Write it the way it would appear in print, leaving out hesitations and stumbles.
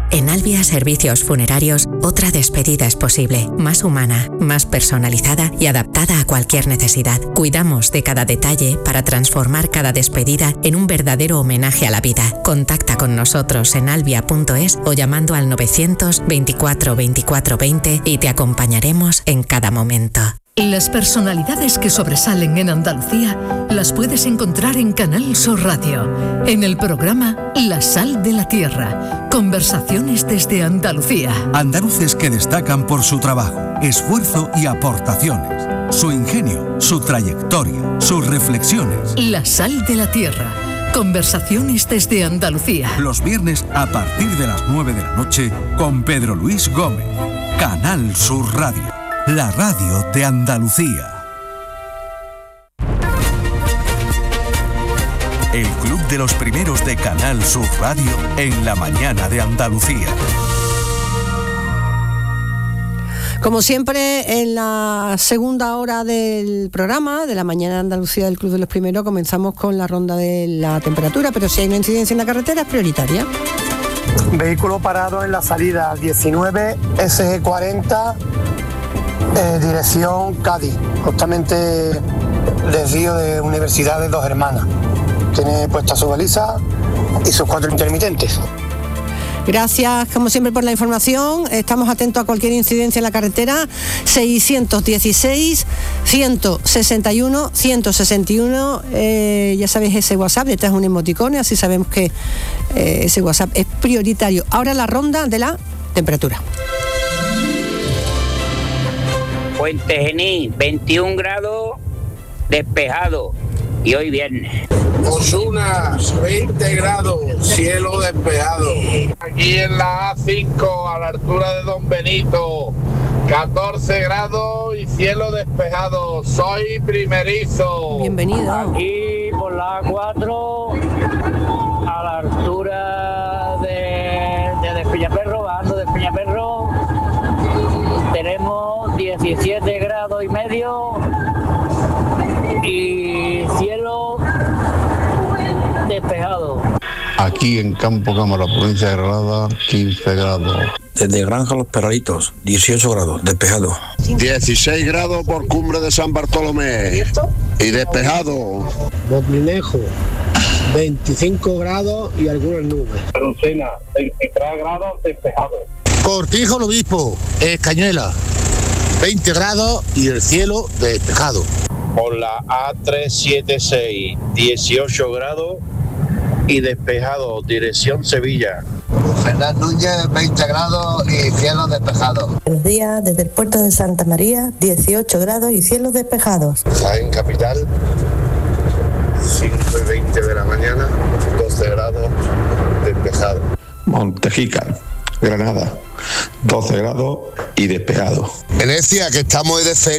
En Albia Servicios Funerarios, otra despedida es posible, más humana, más personalizada y adaptada a cualquier necesidad. Cuidamos de cada detalle para transformar cada despedida en un verdadero homenaje a la vida. Contacta con nosotros en albia.es o llamando al 924 24 20 y te acompañaremos en cada momento. Las personalidades que sobresalen en Andalucía las puedes encontrar en Canal Sur Radio, en el programa La Sal de la Tierra, conversaciones desde Andalucía. Andaluces que destacan por su trabajo, esfuerzo y aportaciones, su ingenio, su trayectoria, sus reflexiones. La Sal de la Tierra, conversaciones desde Andalucía. Los viernes a partir de las 9 de la noche con Pedro Luis Gómez. Canal Sur Radio. La radio de Andalucía. El Club de los Primeros de Canal Sur Radio en la mañana de Andalucía. Como siempre, en la segunda hora del programa de la mañana de Andalucía del Club de los Primeros comenzamos con la ronda de la temperatura, pero si hay una incidencia en la carretera es prioritaria. Vehículo parado en la salida 19 SG40 dirección Cádiz, justamente desvío de Universidad de Dos Hermanas. Tiene puesta su baliza y sus 4 intermitentes. Gracias, como siempre, por la información. Estamos atentos a cualquier incidencia en la carretera. 616 161 161. Ya sabéis, ese WhatsApp, detrás un emoticone, así sabemos que ese WhatsApp es prioritario. Ahora la ronda de la temperatura. Puente Genil, 21 grados, despejado, y hoy viernes. Osuna, 20 grados, cielo despejado. Aquí en la A5, a la altura de Don Benito, 14 grados y cielo despejado. Soy primerizo. Bienvenido. Aquí por la A4, a la altura de Peñaperro, bajando de Peñaperro, tenemos 17 grados y medio y cielo despejado. Aquí en Campo Cámara, provincia de Granada, 15 grados. Desde Granja Los Perralitos, 18 grados, despejado. 16 grados por Cumbre de San Bartolomé y despejado. Botlinejo, 25 grados y algunas nubes. Lucena, 23 grados, despejado. Cortijo el Obispo, Cañuela, 20 grados y el cielo despejado. Por la A376, 18 grados y despejado, dirección Sevilla. Fernán Núñez, 20 grados y cielo despejado. Buenos días, desde el puerto de Santa María, 18 grados y cielos despejados. Jaén capital, 5:20 de la mañana, 12 grados despejado. Montejica, Granada, 12 grados y despejado. Venecia, que estamos de feria.